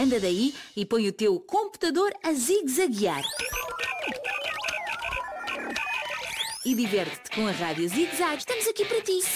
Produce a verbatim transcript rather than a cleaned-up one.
Anda daí e põe o teu computador a zigue-zaguear. E diverte-te com a Rádio Zig Zag. Estamos aqui para ti.